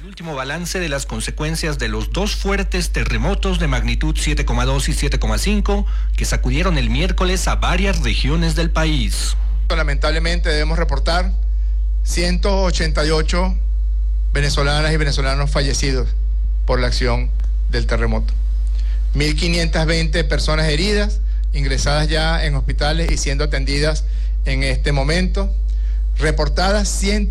Último balance de las consecuencias de los dos fuertes terremotos de magnitud 7,2 y 7,5 que sacudieron el miércoles a varias regiones del país. Lamentablemente debemos reportar 188 venezolanas y venezolanos fallecidos por la acción del terremoto. 1.520 personas heridas, ingresadas ya en hospitales y siendo atendidas en este momento. Reportadas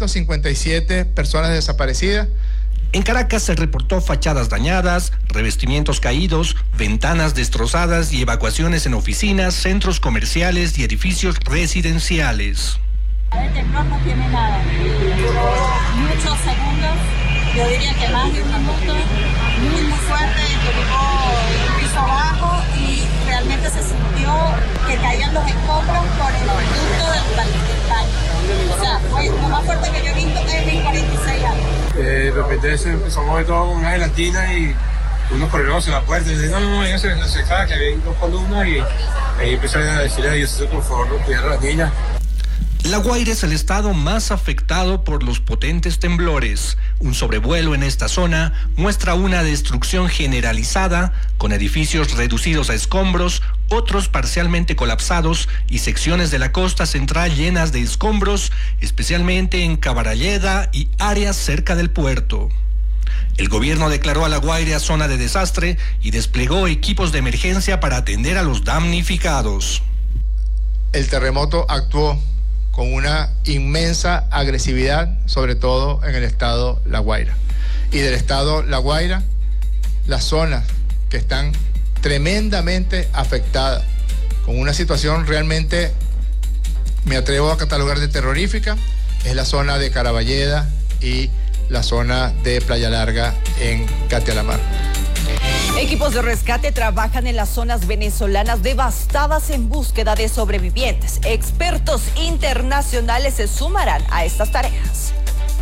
157 personas desaparecidas. En Caracas se reportó fachadas dañadas, revestimientos caídos, ventanas destrozadas y evacuaciones en oficinas, centros comerciales y edificios residenciales. El temblor no tiene nada, duró muchos segundos, yo diría que más de un minuto, muy fuerte, que llegó el piso abajo y realmente se sintió que caían los escombros por el punto del baño. O sea, fue lo más fuerte que yo he visto en mis 46 años. De repente se empezó a mover todo con una gelatina y unos corredores en la puerta y dicen, no, ya se secaba que había dos columnas y ahí empezaron a decirle a Dios, por favor, no cuidar a las niñas. La Guaira es el estado más afectado por los potentes temblores. Un sobrevuelo en esta zona muestra una destrucción generalizada, con edificios reducidos a escombros, otros parcialmente colapsados y secciones de la costa central llenas de escombros, especialmente en Cabaralleda y áreas cerca del puerto. El gobierno declaró a La Guaira zona de desastre y desplegó equipos de emergencia para atender a los damnificados. El terremoto actuó con una inmensa agresividad, sobre todo en el estado La Guaira. Y del estado La Guaira, las zonas que están tremendamente afectadas, con una situación realmente, me atrevo a catalogar de terrorífica, es la zona de Caraballeda y la zona de Playa Larga en Catialamar. Equipos de rescate trabajan en las zonas venezolanas devastadas en búsqueda de sobrevivientes. Expertos internacionales se sumarán a estas tareas.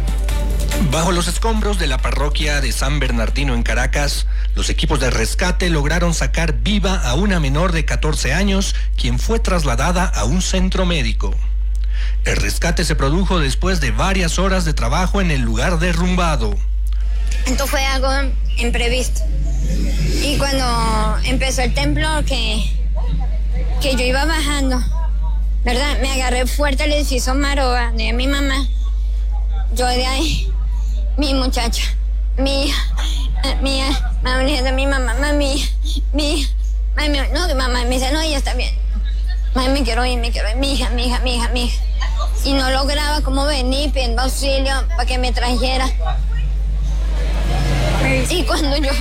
Bajo los escombros de la parroquia de San Bernardino en Caracas, los equipos de rescate lograron sacar viva a una menor de 14 años, quien fue trasladada a un centro médico. El rescate se produjo después de varias horas de trabajo en el lugar derrumbado. Esto fue algo imprevisto. Y cuando empezó el temblor, que yo iba bajando, ¿verdad? Me agarré fuerte al edificio Maroa de mi mamá. Yo de ahí, mi muchacha, mi mamá me dice, mi mamá, mami, no, que mamá me dice, no, ya está bien. Mami, me quiero ir, mi hija. Y no lograba como venir pidiendo auxilio para que me trajera. Y cuando yo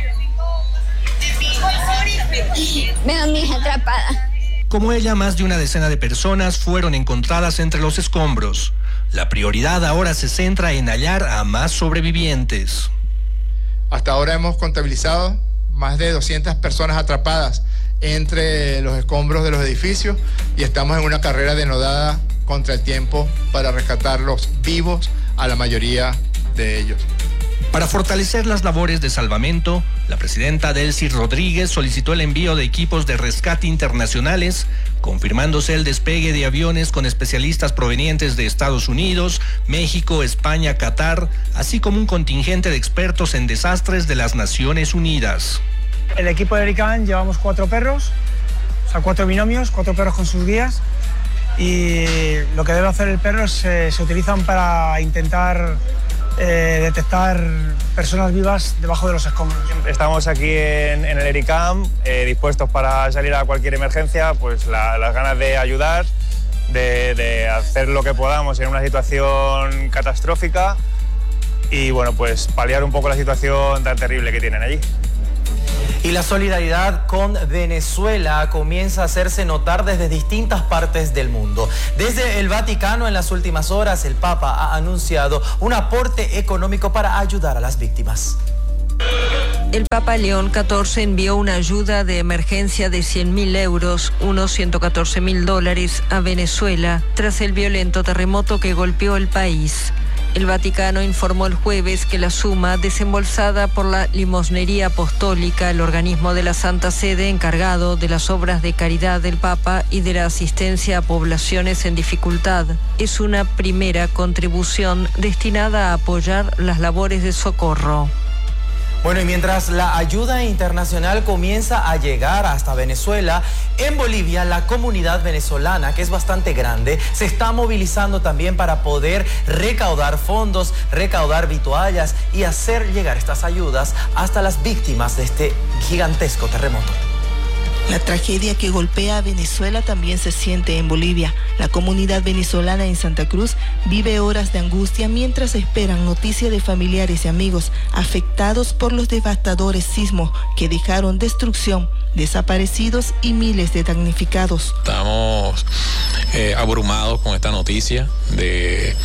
veo a mi hija atrapada. Como ella, más de una decena de personas fueron encontradas entre los escombros. La prioridad ahora se centra en hallar a más sobrevivientes. Hasta ahora hemos contabilizado más de 200 personas atrapadas entre los escombros de los edificios y estamos en una carrera denodada contra el tiempo para rescatarlos vivos a la mayoría de ellos. Para fortalecer las labores de salvamento, la presidenta Delcy Rodríguez solicitó el envío de equipos de rescate internacionales, confirmándose el despegue de aviones con especialistas provenientes de Estados Unidos, México, España, Qatar, así como un contingente de expertos en desastres de las Naciones Unidas. El equipo de Ericam llevamos 4 perros, o sea, 4 binomios, 4 perros con sus guías, y lo que debe hacer el perro es se utilizan para intentar detectar personas vivas debajo de los escombros. Estamos aquí en el Ericam, dispuestos para salir a cualquier emergencia, pues las ganas de ayudar, de hacer lo que podamos en una situación catastrófica y bueno, pues paliar un poco la situación tan terrible que tienen allí. Y la solidaridad con Venezuela comienza a hacerse notar desde distintas partes del mundo. Desde el Vaticano, en las últimas horas, el Papa ha anunciado un aporte económico para ayudar a las víctimas. El Papa León XIV envió una ayuda de emergencia de 100.000 euros, unos $114.000, a Venezuela, tras el violento terremoto que golpeó el país. El Vaticano informó el jueves que la suma desembolsada por la Limosnería Apostólica, el organismo de la Santa Sede encargado de las obras de caridad del Papa y de la asistencia a poblaciones en dificultad, es una primera contribución destinada a apoyar las labores de socorro. Bueno, y mientras la ayuda internacional comienza a llegar hasta Venezuela, en Bolivia la comunidad venezolana, que es bastante grande, se está movilizando también para poder recaudar fondos, recaudar vituallas y hacer llegar estas ayudas hasta las víctimas de este gigantesco terremoto. La tragedia que golpea a Venezuela también se siente en Bolivia. La comunidad venezolana en Santa Cruz vive horas de angustia mientras esperan noticia de familiares y amigos afectados por los devastadores sismos que dejaron destrucción, desaparecidos y miles de damnificados. Estamos abrumados con esta noticia de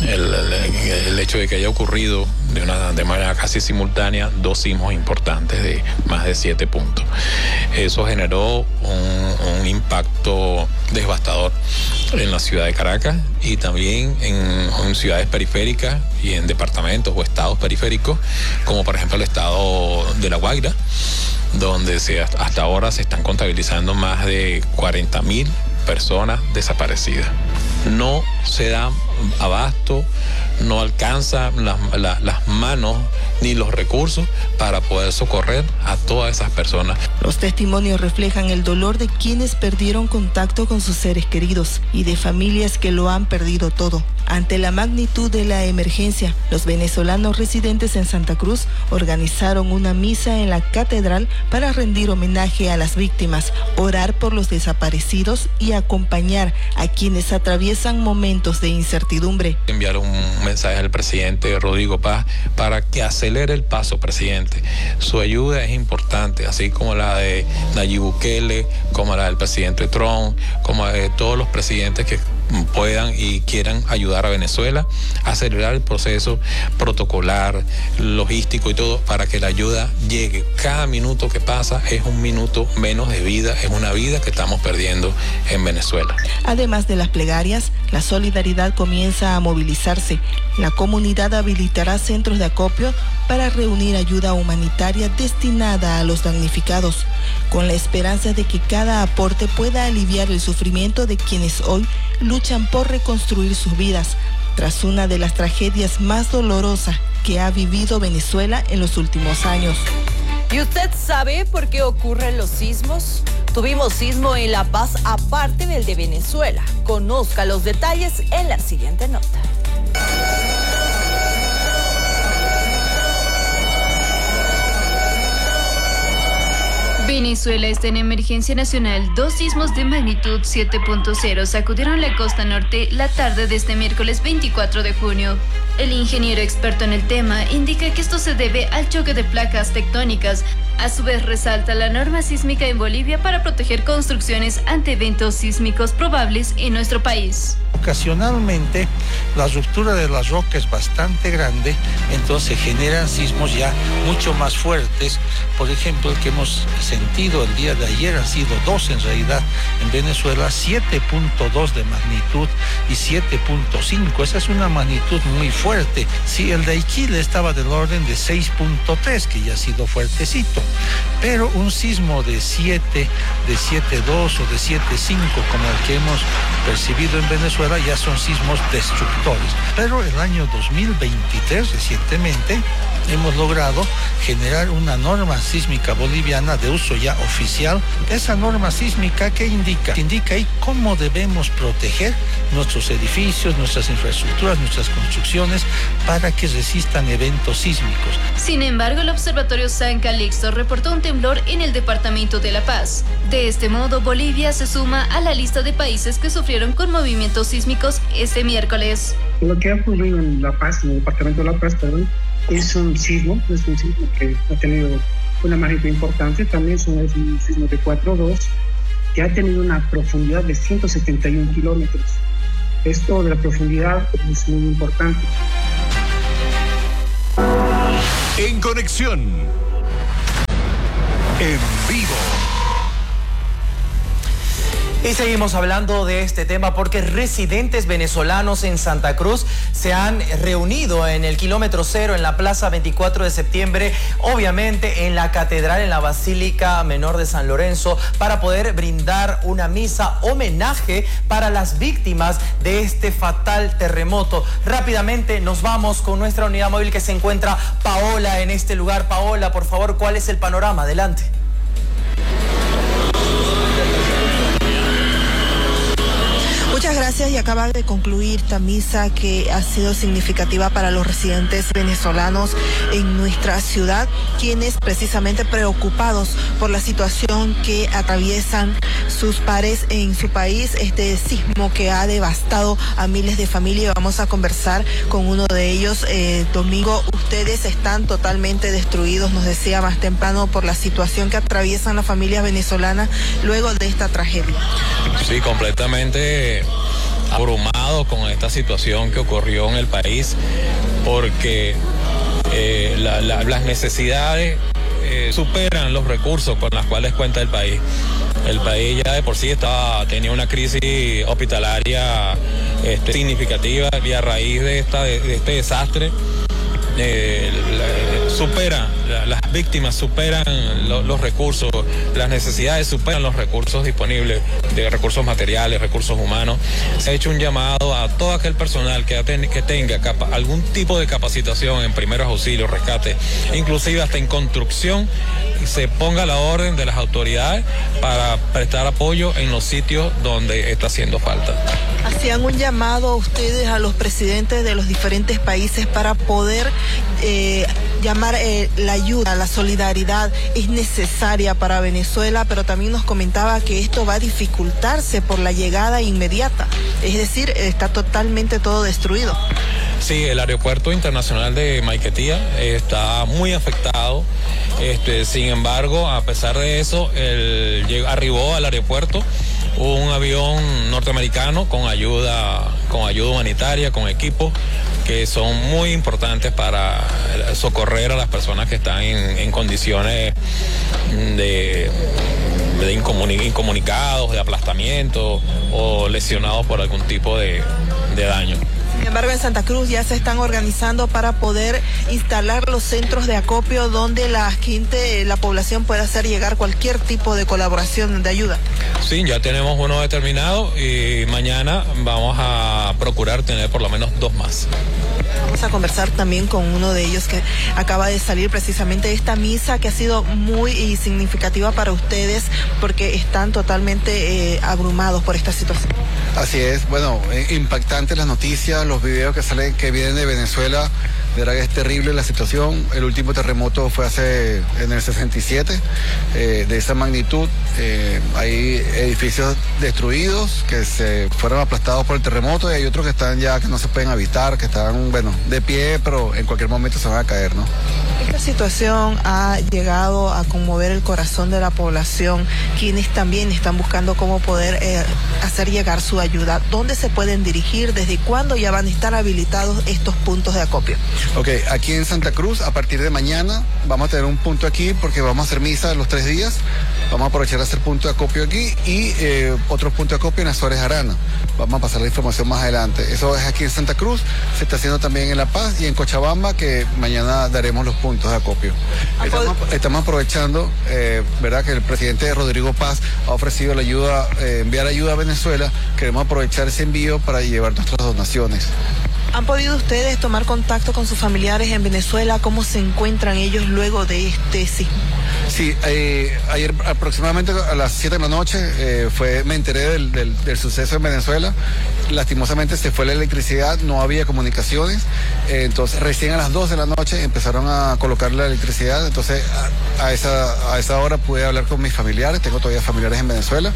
el hecho de que haya ocurrido de manera casi simultánea 2 sismos importantes de más de 7 puntos. Eso generó un impacto devastador en la ciudad de Caracas y también en ciudades periféricas y en departamentos o estados periféricos, como por ejemplo el estado de La Guaira, donde hasta ahora se están contabilizando más de 40.000 personas desaparecidas. No se da abasto, no alcanzan las manos ni los recursos para poder socorrer a todas esas personas. Los testimonios reflejan el dolor de quienes perdieron contacto con sus seres queridos y de familias que lo han perdido todo. Ante la magnitud de la emergencia, los venezolanos residentes en Santa Cruz organizaron una misa en la catedral para rendir homenaje a las víctimas, orar por los desaparecidos y acompañar a quienes atraviesan momentos de incertidumbre. Enviar un mensaje al presidente Rodrigo Paz para que acelere el paso, presidente. Su ayuda es importante, así como la de Nayib Bukele, como la del presidente Trump, como la de todos los presidentes que puedan y quieran ayudar a Venezuela a acelerar el proceso protocolar, logístico y todo para que la ayuda llegue. Cada minuto que pasa es un minuto menos de vida, es una vida que estamos perdiendo en Venezuela. Además de las plegarias, la solidaridad comienza a movilizarse. La comunidad habilitará centros de acopio para reunir ayuda humanitaria destinada a los damnificados, con la esperanza de que cada aporte pueda aliviar el sufrimiento de quienes hoy luchan por reconstruir sus vidas, tras una de las tragedias más dolorosas que ha vivido Venezuela en los últimos años. ¿Y usted sabe por qué ocurren los sismos? Tuvimos sismo en La Paz aparte del de Venezuela. Conozca los detalles en la siguiente nota. Venezuela está en emergencia nacional. 2 sismos de magnitud 7.0 sacudieron la costa norte la tarde de este miércoles 24 de junio. El ingeniero experto en el tema indica que esto se debe al choque de placas tectónicas. A su vez resalta la norma sísmica en Bolivia para proteger construcciones ante eventos sísmicos probables en nuestro país. Ocasionalmente la ruptura de la roca es bastante grande, entonces generan sismos ya mucho más fuertes. Por ejemplo, el que hemos sentido el día de ayer han sido 2 en realidad en Venezuela, 7.2 de magnitud y 7.5. Esa es una magnitud muy fuerte. Sí, el de Iquile estaba del orden de 6.3, que ya ha sido fuertecito, pero un sismo de 7, de 7.2 o de 7.5 como el que hemos percibido en Venezuela ya son sismos destructores. Pero el año 2023, recientemente, hemos logrado generar una norma sísmica boliviana de uso ya oficial. Esa norma sísmica, ¿qué indica? Indica ahí cómo debemos proteger nuestros edificios, nuestras infraestructuras, nuestras construcciones para que resistan eventos sísmicos. Sin embargo, el Observatorio San Calixto reportó un temblor en el departamento de La Paz. De este modo, Bolivia se suma a la lista de países que sufrieron con movimientos sísmicos este miércoles. Lo que ha ocurrido en La Paz, en el departamento de La Paz, es un sismo que ha tenido una magnitud importante. También es un sismo de 4.2 que ha tenido una profundidad de 171 kilómetros. Esto de la profundidad es muy importante. En conexión, en vivo. Y seguimos hablando de este tema porque residentes venezolanos en Santa Cruz se han reunido en el kilómetro cero en la Plaza 24 de septiembre, obviamente en la Catedral, en la Basílica Menor de San Lorenzo, para poder brindar una misa homenaje para las víctimas de este fatal terremoto. Rápidamente nos vamos con nuestra unidad móvil que se encuentra Paola en este lugar. Paola, por favor, ¿cuál es el panorama? Adelante. Muchas gracias, y acaba de concluir esta misa que ha sido significativa para los residentes venezolanos en nuestra ciudad, quienes precisamente preocupados por la situación que atraviesan sus pares en su país, este sismo que ha devastado a miles de familias. Vamos a conversar con uno de ellos. Domingo, ustedes están totalmente destruidos, nos decía más temprano, por la situación que atraviesan las familias venezolanas luego de esta tragedia. Sí, completamente abrumado con esta situación que ocurrió en el país, porque las necesidades superan los recursos con los cuales cuenta el país. El país ya de por sí tenía una crisis hospitalaria significativa, y a raíz de este desastre las víctimas superan los recursos, las necesidades superan los recursos disponibles, de recursos materiales, recursos humanos. Se ha hecho un llamado a todo aquel personal que tenga algún tipo de capacitación en primeros auxilios, rescate, inclusive hasta en construcción, se ponga a la orden de las autoridades para prestar apoyo en los sitios donde está haciendo falta. Hacían un llamado a ustedes, a los presidentes de los diferentes países, para poder llamar la ayuda, la solidaridad es necesaria para Venezuela, pero también nos comentaba que esto va a dificultarse por la llegada inmediata, es decir, está totalmente todo destruido. Sí, el aeropuerto internacional de Maiquetía está muy afectado. Sin embargo, a pesar de eso, arribó al aeropuerto un avión norteamericano con ayuda humanitaria, con equipos que son muy importantes para socorrer a las personas que están en condiciones de incomunicados, de aplastamiento o lesionados por algún tipo de daño. Sin embargo, en Santa Cruz ya se están organizando para poder instalar los centros de acopio donde la población pueda hacer llegar cualquier tipo de colaboración, de ayuda. Sí, ya tenemos uno determinado y mañana vamos a procurar tener por lo menos 2 más. Vamos a conversar también con uno de ellos que acaba de salir precisamente de esta misa que ha sido muy significativa para ustedes porque están totalmente abrumados por esta situación. Así es, bueno, impactantes las noticias, los videos que vienen de Venezuela. De verdad que es terrible la situación. El último terremoto fue en el 67, de esa magnitud. Hay edificios destruidos que se fueron aplastados por el terremoto, y hay otros que están ya que no se pueden habitar, que están, de pie, pero en cualquier momento se van a caer, ¿no? Esta situación ha llegado a conmover el corazón de la población, quienes también están buscando cómo poder hacer llegar su ayuda. ¿Dónde se pueden dirigir? ¿Desde cuándo ya van a estar habilitados estos puntos de acopio? Ok, aquí en Santa Cruz, a partir de mañana, vamos a tener un punto aquí porque vamos a hacer misa los 3 días. Vamos a aprovechar a hacer punto de acopio aquí y otro punto de acopio en Azores Arana. Vamos a pasar la información más adelante. Eso es aquí en Santa Cruz, se está haciendo también en La Paz y en Cochabamba, que mañana daremos los puntos de acopio. Estamos aprovechando, ¿verdad?, que el presidente Rodrigo Paz ha ofrecido la ayuda, enviar ayuda a Venezuela. Queremos aprovechar ese envío para llevar nuestras donaciones. ¿Han podido ustedes tomar contacto con sus familiares en Venezuela? ¿Cómo se encuentran ellos luego de este sismo? Sí, ayer aproximadamente a las 7 de la noche me enteré del suceso en Venezuela. Lastimosamente se fue la electricidad, no había comunicaciones, entonces recién a las 2 de la noche empezaron a colocar la electricidad, entonces a esa hora pude hablar con mis familiares, tengo todavía familiares en Venezuela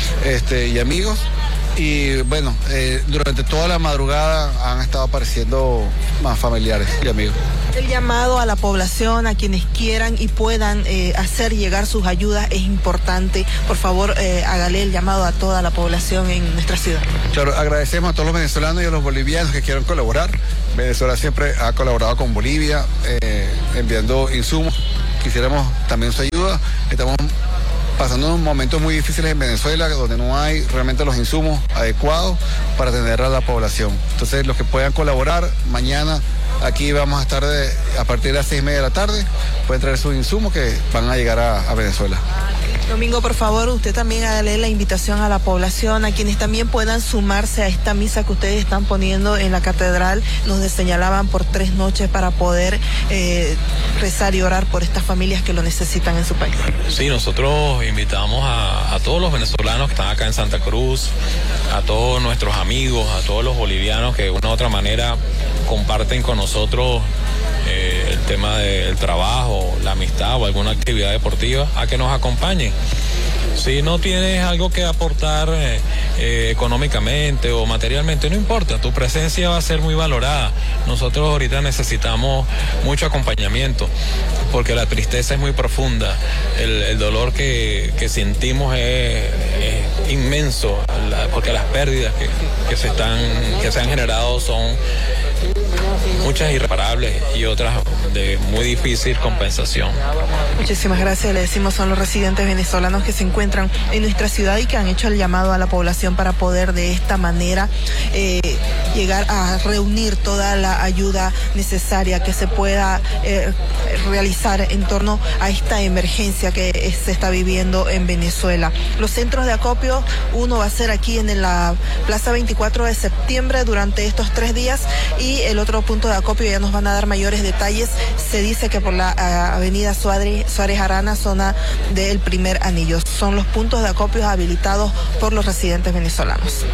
y amigos. Y bueno, durante toda la madrugada han estado apareciendo más familiares y amigos. El llamado a la población, a quienes quieran y puedan hacer llegar sus ayudas es importante. Por favor, hágale el llamado a toda la población en nuestra ciudad. Claro, agradecemos a todos los venezolanos y a los bolivianos que quieran colaborar. Venezuela siempre ha colaborado con Bolivia, enviando insumos. Quisiéramos también su ayuda. Estamos pasando unos momentos muy difíciles en Venezuela, donde no hay realmente los insumos adecuados para atender a la población. Entonces, los que puedan colaborar, mañana aquí vamos a estar a partir de las 6:30 de la tarde, pueden traer sus insumos que van a llegar a Venezuela. Domingo, por favor, usted también hágale la invitación a la población, a quienes también puedan sumarse a esta misa que ustedes están poniendo en la catedral. Nos señalaban por 3 noches para poder rezar y orar por estas familias que lo necesitan en su país. Sí, nosotros invitamos a todos los venezolanos que están acá en Santa Cruz, a todos nuestros amigos, a todos los bolivianos que de una u otra manera comparten con nosotros el tema del trabajo, la amistad o alguna actividad deportiva, a que nos acompañen. Si no tienes algo que aportar económicamente o materialmente, no importa, tu presencia va a ser muy valorada. Nosotros ahorita necesitamos mucho acompañamiento porque la tristeza es muy profunda, el dolor que sentimos es inmenso, porque las pérdidas que se han generado son muchas irreparables y otras de muy difícil compensación. Muchísimas gracias. Le decimos, son los residentes venezolanos que se encuentran en nuestra ciudad y que han hecho el llamado a la población para poder de esta manera llegar a reunir toda la ayuda necesaria que se pueda realizar en torno a esta emergencia que se está viviendo en Venezuela. Los centros de acopio, uno va a ser aquí en la Plaza 24 de septiembre durante estos 3 días y el otro punto de acopio ya nos van a dar mayores detalles. Se dice que por la avenida Suárez Arana, zona del Primer Anillo. Son los puntos de acopio habilitados por los residentes venezolanos.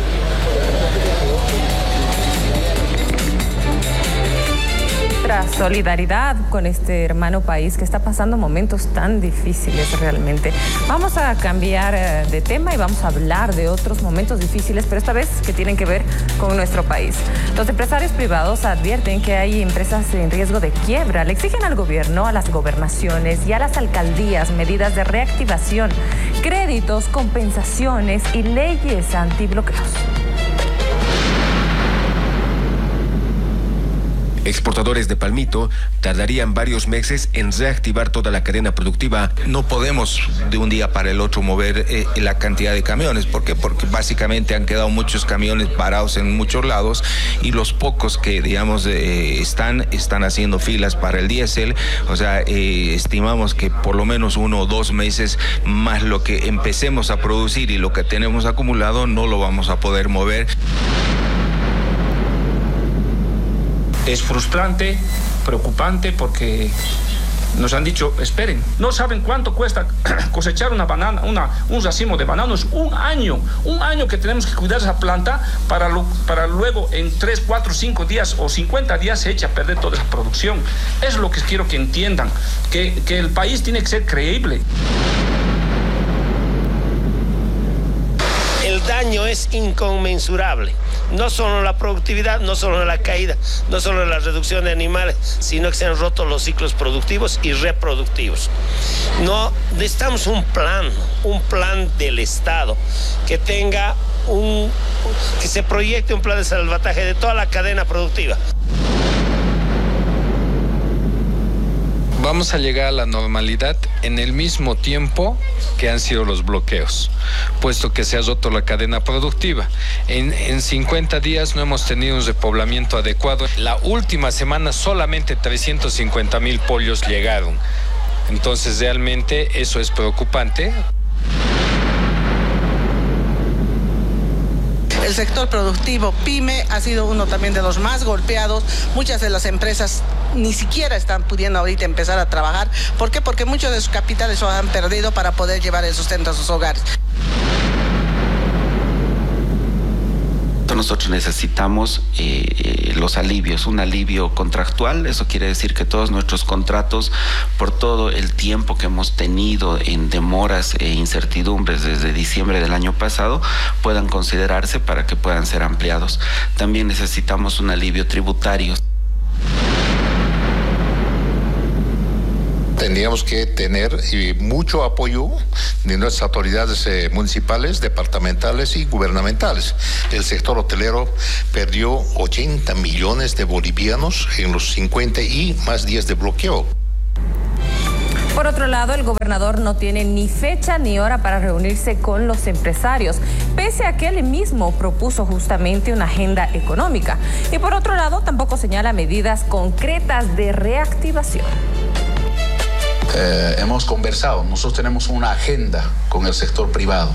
Solidaridad con este hermano país que está pasando momentos tan difíciles realmente. Vamos a cambiar de tema y vamos a hablar de otros momentos difíciles, pero esta vez que tienen que ver con nuestro país. Los empresarios privados advierten que hay empresas en riesgo de quiebra. Le exigen al gobierno, a las gobernaciones y a las alcaldías medidas de reactivación, créditos, compensaciones y leyes antibloqueos. Exportadores de palmito tardarían varios meses en reactivar toda la cadena productiva. No podemos de un día para el otro mover la cantidad de camiones. ¿Por qué? Porque básicamente han quedado muchos camiones parados en muchos lados y los pocos que, digamos, están haciendo filas para el diésel. O sea, estimamos que por lo menos 1 o 2 meses más lo que empecemos a producir y lo que tenemos acumulado no lo vamos a poder mover. Es frustrante, preocupante, porque nos han dicho, esperen, no saben cuánto cuesta cosechar una banana, un racimo de bananos, un año que tenemos que cuidar esa planta para luego en 3, 4, 5 días o 50 días se echa a perder toda esa producción. Es lo que quiero que entiendan, que el país tiene que ser creíble. El daño es inconmensurable. No solo la productividad, no solo la caída, no solo la reducción de animales, sino que se han roto los ciclos productivos y reproductivos. No, necesitamos un plan del Estado que tenga que se proyecte un plan de salvataje de toda la cadena productiva. Vamos a llegar a la normalidad en el mismo tiempo que han sido los bloqueos, puesto que se ha roto la cadena productiva. En 50 días no hemos tenido un repoblamiento adecuado. La última semana solamente 350,000 pollos llegaron. Entonces realmente eso es preocupante. El sector productivo PYME ha sido uno también de los más golpeados. Muchas de las empresas ni siquiera están pudiendo ahorita empezar a trabajar. ¿Por qué? Porque muchos de sus capitales lo han perdido para poder llevar el sustento a sus hogares. Nosotros necesitamos los alivios, un alivio contractual. Eso quiere decir que todos nuestros contratos, por todo el tiempo que hemos tenido en demoras e incertidumbres desde diciembre del año pasado, puedan considerarse para que puedan ser ampliados. También necesitamos un alivio tributario. Tendríamos que tener mucho apoyo de nuestras autoridades municipales, departamentales y gubernamentales. El sector hotelero perdió 80 millones de bolivianos en los 50 y más días de bloqueo. Por otro lado, el gobernador no tiene ni fecha ni hora para reunirse con los empresarios, pese a que él mismo propuso justamente una agenda económica. Y por otro lado, tampoco señala medidas concretas de reactivación. Hemos conversado, nosotros tenemos una agenda con el sector privado,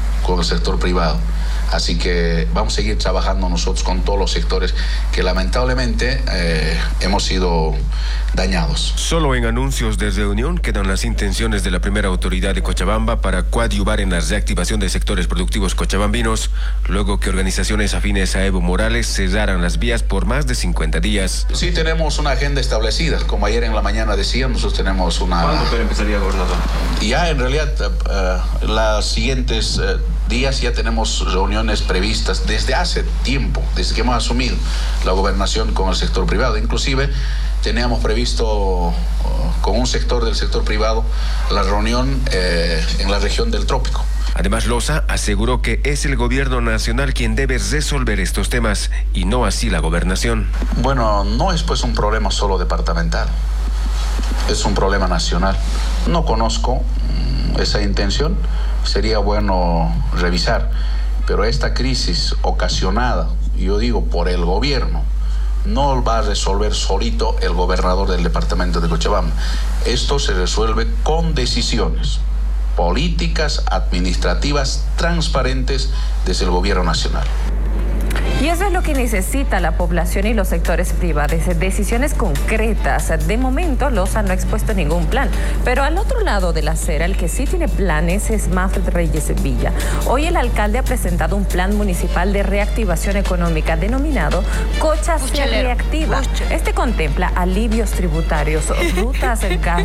Así que vamos a seguir trabajando nosotros con todos los sectores que lamentablemente hemos sido dañados. Solo en anuncios de reunión quedan las intenciones de la primera autoridad de Cochabamba para coadyuvar en la reactivación de sectores productivos cochabambinos, luego que organizaciones afines a Evo Morales cerraran las vías por más de 50 días. Sí, tenemos una agenda establecida, como ayer en la mañana decían, nosotros tenemos una... ¿Cuándo empezaría, gobernador? Ya en realidad los siguientes días ya tenemos reuniones previstas desde hace tiempo, desde que hemos asumido la gobernación con el sector privado. Inclusive teníamos previsto con un sector del sector privado la reunión en la región del Trópico. Además, Loza aseguró que es el gobierno nacional quien debe resolver estos temas y no así la gobernación. Bueno, no es pues un problema solo departamental, es un problema nacional. No conozco esa intención, sería bueno revisar, pero esta crisis ocasionada, yo digo, por el gobierno, no va a resolver solito el gobernador del departamento de Cochabamba. Esto se resuelve con decisiones políticas, administrativas, transparentes desde el gobierno nacional. Y eso es lo que necesita la población y los sectores privados, decisiones concretas. De momento, Loza no ha expuesto ningún plan, pero al otro lado de la acera, el que sí tiene planes es Manfred Reyes Villa. Hoy el alcalde ha presentado un plan municipal de reactivación económica denominado Cocha se reactiva. Este contempla alivios tributarios, rutas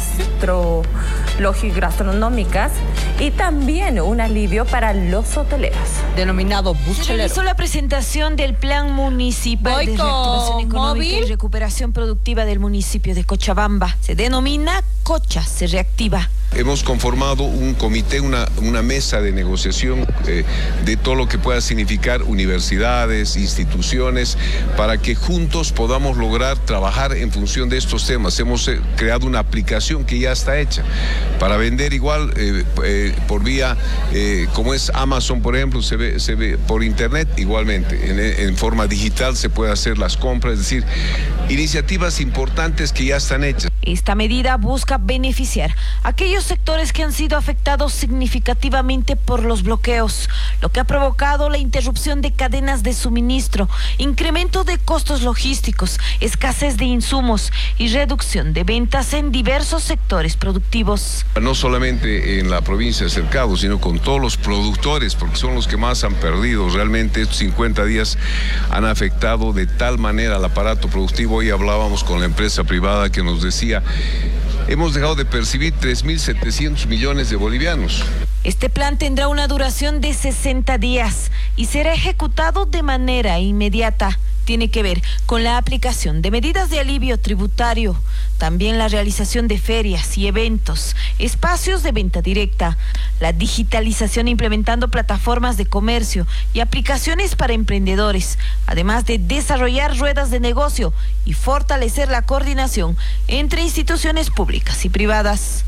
gastronómicas y también un alivio para los hoteleros. Denominado Buchelero. Realizó la presentación del Plan Municipal de Reactivación Económica y Recuperación Productiva del municipio de Cochabamba. Se denomina Cocha se reactiva. Hemos conformado un comité, una mesa de negociación de todo lo que pueda significar universidades, instituciones, para que juntos podamos lograr trabajar en función de estos temas. Hemos creado una aplicación que ya está hecha para vender igual por vía, como es Amazon, por ejemplo, se ve por internet igualmente. En forma digital se puede hacer las compras, es decir, iniciativas importantes que ya están hechas. Esta medida busca beneficiar a aquellos sectores que han sido afectados significativamente por los bloqueos, lo que ha provocado la interrupción de cadenas de suministro, incremento de costos logísticos, escasez de insumos y reducción de ventas en diversos sectores productivos. No solamente en la provincia de Cercado, sino con todos los productores, porque son los que más han perdido. Realmente estos 50 días han afectado de tal manera al aparato productivo. Hoy hablábamos con la empresa privada que nos decía: hemos dejado de percibir 3.700 millones de bolivianos. Este plan tendrá una duración de 60 días y será ejecutado de manera inmediata. Tiene que ver con la aplicación de medidas de alivio tributario, también la realización de ferias y eventos, espacios de venta directa, la digitalización implementando plataformas de comercio y aplicaciones para emprendedores, además de desarrollar ruedas de negocio y fortalecer la coordinación entre instituciones públicas y privadas.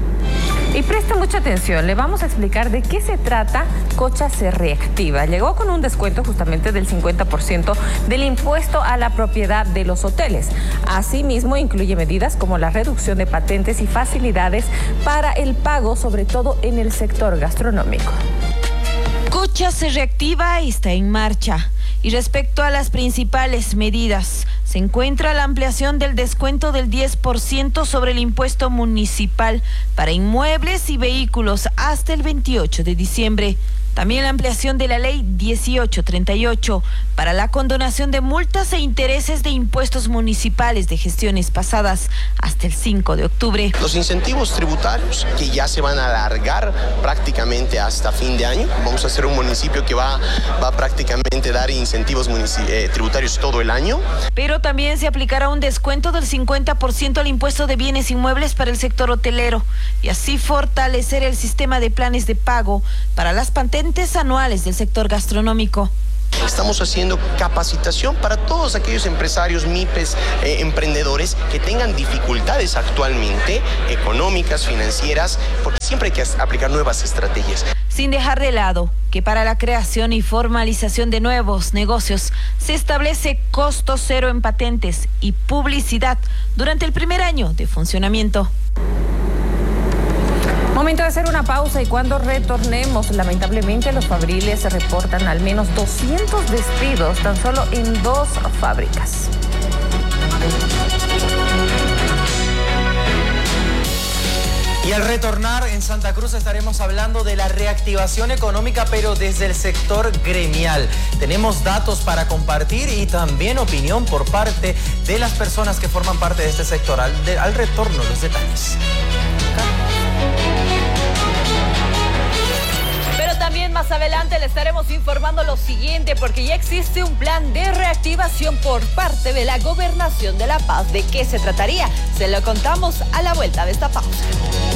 Y presta mucha atención, le vamos a explicar de qué se trata Cocha se reactiva. Llegó con un descuento justamente del 50% del impuesto a la propiedad de los hoteles. Asimismo, incluye medidas como la reducción de patentes y facilidades para el pago, sobre todo en el sector gastronómico. Cocha se reactiva y está en marcha. Y respecto a las principales medidas, se encuentra la ampliación del descuento del 10% sobre el impuesto municipal para inmuebles y vehículos hasta el 28 de diciembre. También la ampliación de la ley 1838 para la condonación de multas e intereses de impuestos municipales de gestiones pasadas hasta el 5 de octubre. Los incentivos tributarios que ya se van a alargar prácticamente hasta fin de año. Vamos a ser un municipio que va prácticamente a dar incentivos tributarios todo el año. Pero también se aplicará un descuento del 50% al impuesto de bienes inmuebles para el sector hotelero y así fortalecer el sistema de planes de pago para las patentes anuales del sector gastronómico. Estamos haciendo capacitación para todos aquellos empresarios, MIPES, emprendedores que tengan dificultades actualmente, económicas, financieras, porque siempre hay que aplicar nuevas estrategias. Sin dejar de lado que para la creación y formalización de nuevos negocios se establece costo cero en patentes y publicidad durante el primer año de funcionamiento. Momento de hacer una pausa y cuando retornemos, lamentablemente los fabriles reportan al menos 200 despidos tan solo en 2 fábricas. Y al retornar en Santa Cruz estaremos hablando de la reactivación económica, pero desde el sector gremial. Tenemos datos para compartir y también opinión por parte de las personas que forman parte de este sector. Al retorno, los detalles. Pero también más adelante le estaremos informando lo siguiente, porque ya existe un plan de reactivación por parte de la Gobernación de La Paz. ¿De qué se trataría? Se lo contamos a la vuelta de esta pausa.